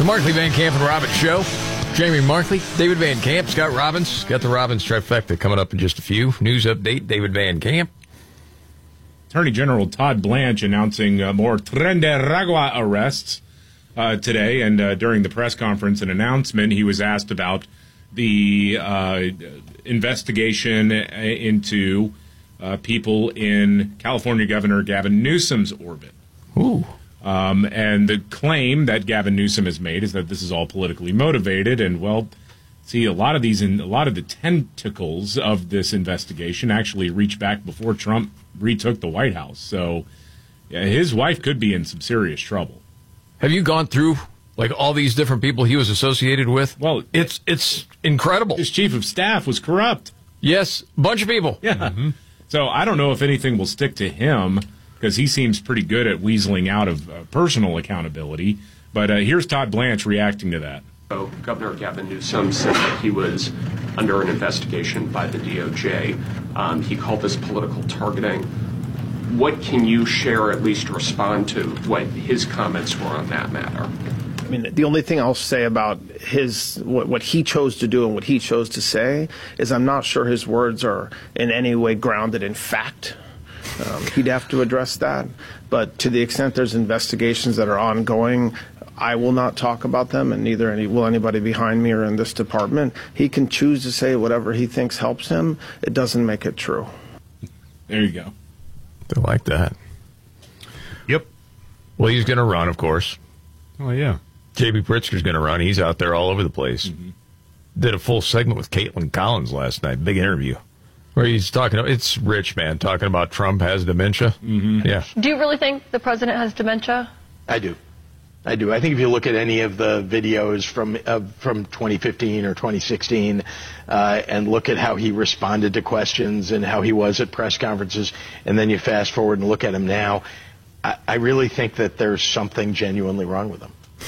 The Markley, Van Camp, and Robbins Show. Jamie Markley, David Van Camp, Scott Robbins. Got the Robbins trifecta coming up in just a few. News update, David Van Camp. Attorney General Todd Blanche announcing more Tren de Aragua arrests today. And during the press conference and announcement, he was asked about the investigation into people in California Governor Gavin Newsom's orbit. Ooh. And the claim that Gavin Newsom has made is that this is all politically motivated. And, well, see, a lot of the tentacles of this investigation actually reach back before Trump retook the White House. So yeah, his wife could be in some serious trouble. Have you gone through, like, all these different people he was associated with? Well, it's incredible. His chief of staff was corrupt. Yes, bunch of people. Yeah. Mm-hmm. So I don't know if anything will stick to him, because he seems pretty good at weaseling out of personal accountability. But here's Todd Blanche reacting to that. So Governor Gavin Newsom said that he was under an investigation by the DOJ. He called this political targeting. What can you share, at least respond to what his comments were on that matter? I mean, the only thing I'll say about what he chose to do and what he chose to say is I'm not sure his words are in any way grounded in fact. He'd have to address that. But to the extent there's investigations that are ongoing, I will not talk about them, and neither will anybody behind me or in this department. He can choose to say whatever he thinks helps him. It doesn't make it true. There you go. I like that. Yep. Well, he's going to run, of course. Oh, yeah. J.B. Pritzker's going to run. He's out there all over the place. Mm-hmm. Did a full segment with Caitlin Collins last night. Big interview. Where he's talking, it's Rich, man, talking about Trump has dementia. Mm-hmm. Yeah. Do you really think the president has dementia? I do. I think if you look at any of the videos from 2015 or 2016 and look at how he responded to questions and how he was at press conferences, and then you fast forward and look at him now, I really think that there's something genuinely wrong with him.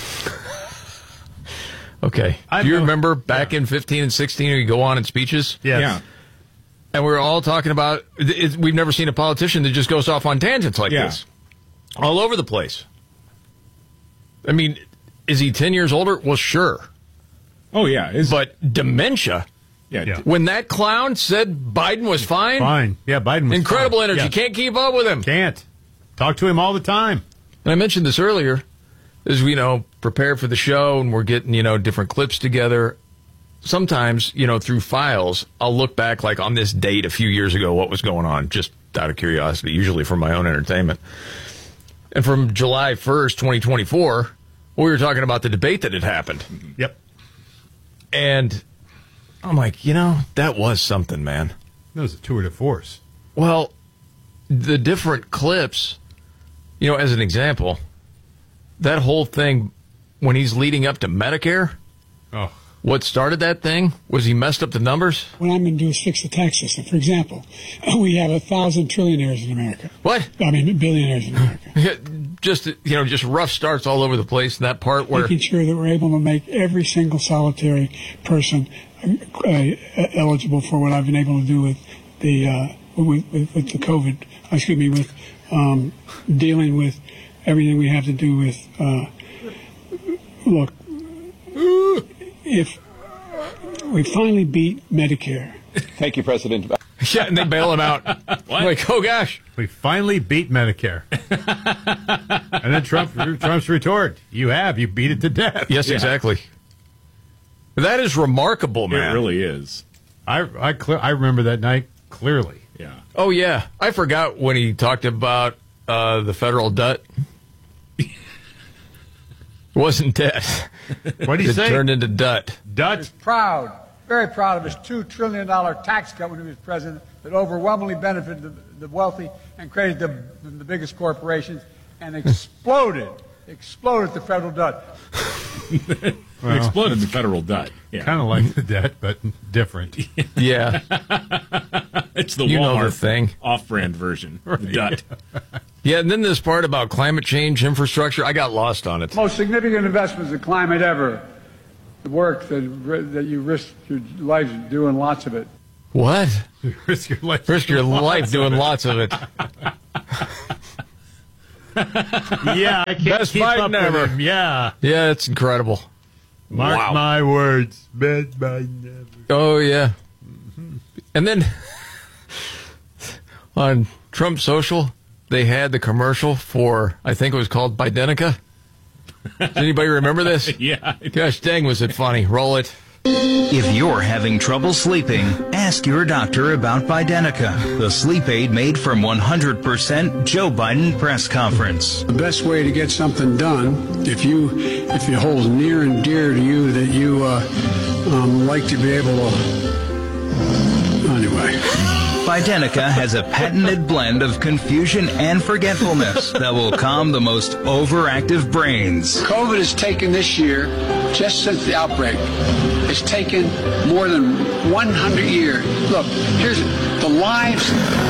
Okay. Do you remember back in 15 and 16 when you go on in speeches? Yes. Yeah. And we're all talking about, we've never seen a politician that just goes off on tangents like this. All over the place. I mean, is he 10 years older? Well, sure. Oh, yeah. But dementia? Yeah. When that clown said Biden was fine? Fine. Yeah, Biden was incredible fine. energy. Yeah. Can't keep up with him. Can't. Talk to him all the time. And I mentioned this earlier, as we, prepare for the show and we're getting, different clips together. Sometimes, through files, I'll look back, like, on this date a few years ago, what was going on, just out of curiosity, usually for my own entertainment. And from July 1st, 2024, we were talking about the debate that had happened. Yep. And I'm like, that was something, man. That was a tour de force. Well, the different clips, as an example, that whole thing when he's leading up to Medicare, what started that thing was he messed up the numbers. What I'm going to do is fix the tax system. For example, we have 1,000 trillionaires in America. What? I mean, billionaires in America. Just rough starts all over the place in that part where... Making sure that we're able to make every single solitary person eligible for what I've been able to do with the the COVID, with dealing with everything we have to do with, look, if we finally beat Medicare. Thank you, President. Yeah, and they bail him out. Like, oh gosh. We finally beat Medicare. And then Trump's retort, you beat it to death. Yes, exactly. That is remarkable, man. It really is. I remember that night clearly. Yeah. Oh, yeah. I forgot when he talked about the federal debt. It wasn't debt. What did he say? It turned into dut. Dut? Proud, very proud of his $2 trillion tax cut when he was president that overwhelmingly benefited the wealthy and created the biggest corporations and exploded the federal debt. Well, exploded the federal debt. Yeah. Kind of like the debt, but different. Yeah. It's the Walmart thing. Off-brand version. Right. The debt. Yeah, and then this part about climate change infrastructure, I got lost on it. Most significant investments in climate ever. The work that you risk your life doing lots of it. What? Risk your life. Risk your life doing lots of it. Yeah, I can't Best keep Biden up with ever. him. Yeah. Yeah, it's incredible. Mark my words. Best Biden ever. Oh, yeah. And then on Trump Social, they had the commercial for, I think it was called Bidenica. Does anybody remember this? Yeah. Gosh dang, was it funny. Roll it. If you're having trouble sleeping, ask your doctor about Bidenica, the sleep aid made from 100% Joe Biden press conference. The best way to get something done, if it holds near and dear to you that you like to be able to, anyway. Bidenica has a patented blend of confusion and forgetfulness that will calm the most overactive brains. COVID has taken this year, just since the outbreak, it's taken more than 100 years. Look, here's the lives.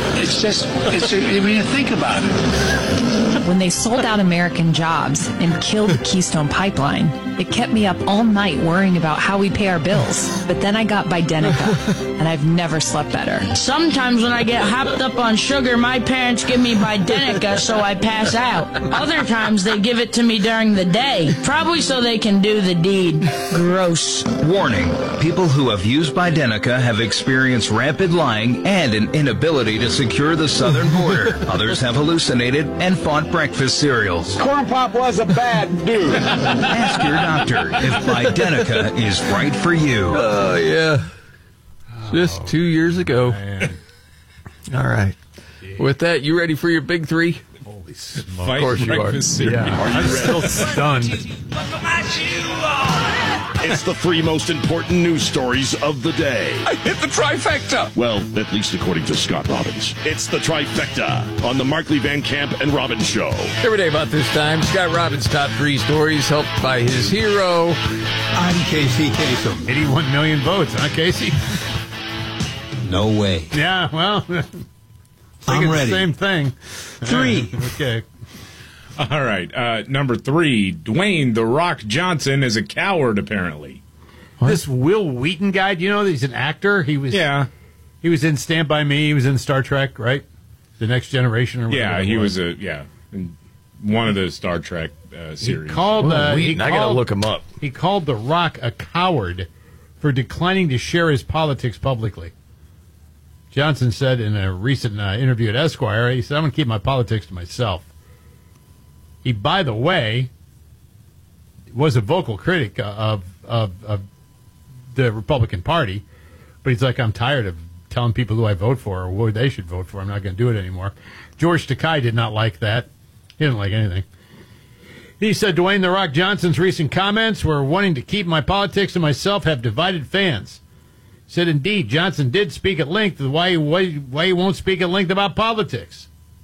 I mean, think about it. When they sold out American jobs and killed the Keystone Pipeline, it kept me up all night worrying about how we pay our bills. But then I got Bidenica, and I've never slept better. Sometimes when I get hopped up on sugar, my parents give me Bidenica so I pass out. Other times they give it to me during the day, probably so they can do the deed. Gross. Warning, people who have used Bidenica have experienced rapid lying and an inability to secure the southern border. Others have hallucinated and fought breakfast cereals. Corn Pop was a bad dude. Ask your doctor if Bidenica is right for you. Oh, yeah. Just 2 years ago. Man. All right. With that, you ready for your big three? Holy smoke. Fight course you are. breakfast cereal. Yeah. I'm still stunned. It's the three most important news stories of the day. I hit the trifecta. Well, at least according to Scott Robbins. It's the trifecta on the Markley Van Camp and Robbins Show. Every day about this time, Scott Robbins' top three stories, helped by his hero. I'm Casey Kasem. 81 million votes, huh, Casey? No way. Yeah, well, I'm ready. The same thing. 3. Okay. All right. Number 3, Dwayne The Rock Johnson is a coward, apparently. This Will Wheaton guy, do you know that he's an actor? He was in Stand By Me. He was in Star Trek, right? The Next Generation or whatever. Yeah, he was in one of the Star Trek series. He called, I got to look him up. He called The Rock a coward for declining to share his politics publicly. Johnson said in a recent interview at Esquire, he said, I'm going to keep my politics to myself. He, by the way, was a vocal critic of the Republican Party, but he's like, I'm tired of telling people who I vote for or who they should vote for. I'm not going to do it anymore. George Takei did not like that. He didn't like anything. He said, Dwayne The Rock Johnson's recent comments were wanting to keep my politics to myself have divided fans. He said, indeed, Johnson did speak at length of why he won't speak at length about politics.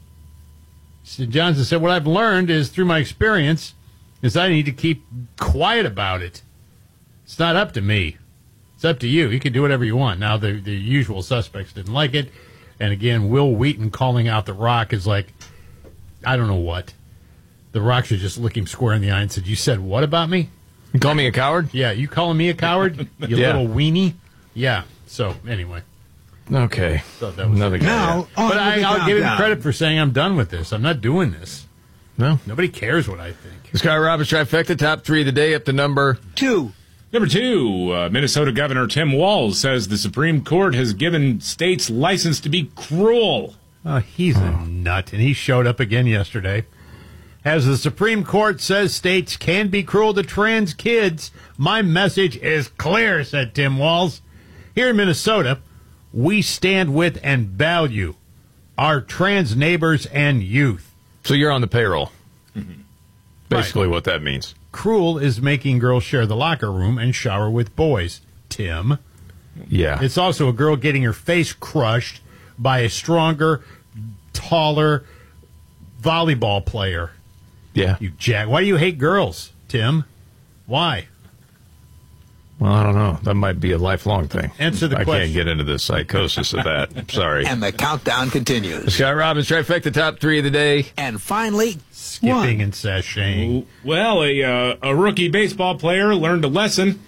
Johnson said, what I've learned is through my experience is I need to keep quiet about it. It's not up to me. It's up to you. You can do whatever you want. Now, the usual suspects didn't like it. And again, Will Wheaton calling out The Rock is like, I don't know what. The Rock should just look him square in the eye and said, you said what about me? You call me a coward? Yeah, you calling me a coward? You Yeah. little weenie? Yeah. So, anyway. Okay. So that was another guy. Now, But I'll give him credit for saying I'm done with this. I'm not doing this. No. Nobody cares what I think. The Scott Robbins trifecta, top three of the day, up to number 2. Number 2, Minnesota Governor Tim Walz says the Supreme Court has given states license to be cruel. He's a nut, and he showed up again yesterday. As the Supreme Court says states can be cruel to trans kids, my message is clear, said Tim Walz. Here in Minnesota, we stand with and value our trans neighbors and youth. So you're on the payroll. Mm-hmm. Basically what that means. Cruel is making girls share the locker room and shower with boys, Tim. Yeah. It's also a girl getting her face crushed by a stronger, taller volleyball player. Yeah. You jack. Why do you hate girls, Tim? Why? Well, I don't know. That might be a lifelong thing. Answer the I question. can't get into the psychosis of that. I'm sorry. And the countdown continues. The Scott Robbins trifecta, top three of the day. And finally, Skipping and sashaying. Well, a rookie baseball player learned a lesson.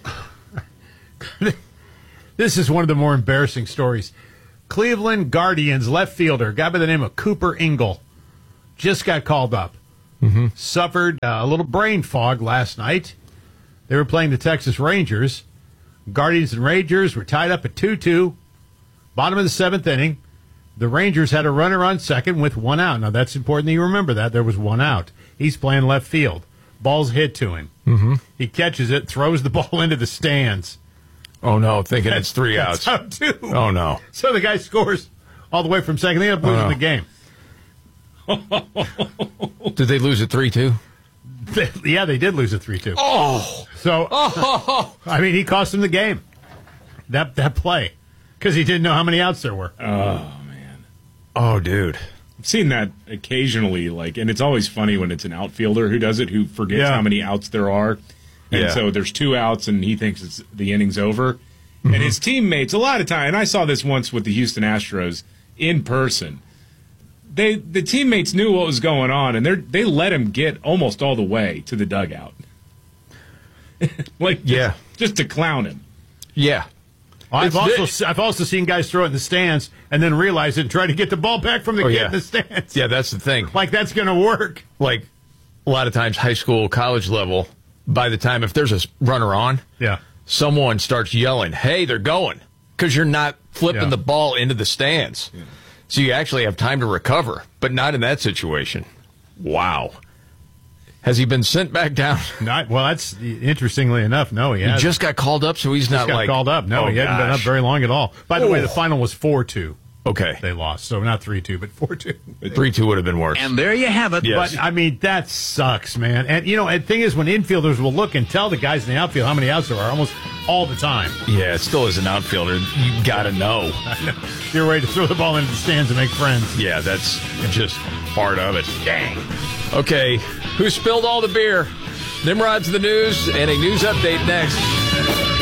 This is one of the more embarrassing stories. Cleveland Guardians left fielder, guy by the name of Cooper Ingle, just got called up. suffered a little brain fog last night. They were playing the Texas Rangers. Guardians and Rangers were tied up at 2-2. Bottom of the 7th inning. The Rangers had a runner on second with 1 out. Now, that's important that you remember that. There was 1 out. He's playing left field. Ball's hit to him. Mm-hmm. He catches it, throws the ball into the stands. Oh, no, thinking it's 3 outs. That's out, too. Oh, no. So the guy scores all the way from second. They end up losing the game. Did they lose at 3-2? Yeah, they did lose at 3-2. Oh! So, I mean, he cost him the game. That play. Because he didn't know how many outs there were. Oh, man. Oh, dude. I've seen that occasionally, and it's always funny when it's an outfielder who does it, who forgets how many outs there are. And so there's 2 outs, and he thinks the inning's over. Mm-hmm. And his teammates, a lot of time, and I saw this once with the Houston Astros in person, the teammates knew what was going on, and they let him get almost all the way to the dugout. Just to clown him. Yeah. I've also seen guys throw it in the stands and then realize it and try to get the ball back from the kid in the stands. Yeah, that's the thing. Like, that's going to work. Like, a lot of times, high school, college level, by the time, if there's a runner on, someone starts yelling, hey, they're going, because you're not flipping the ball into the stands. Yeah. So you actually have time to recover, but not in that situation. Wow. Has he been sent back down? Well, that's interestingly enough. No, he hasn't. He just got called up, so he's not called up. No, he hadn't been up very long at all. By the way, the final was 4-2. Okay. They lost, so not 3-2, but 4-2. 3-2 would have been worse. And there you have it. Yes. But, I mean, that sucks, man. And, the thing is, when infielders will look and tell the guys in the outfield how many outs there are almost all the time. Yeah, it still is an outfielder. You got to know. I know. You're ready to throw the ball into the stands and make friends. Yeah, that's just part of it. Dang. Okay, who spilled all the beer? Nimrod's the news and a news update next.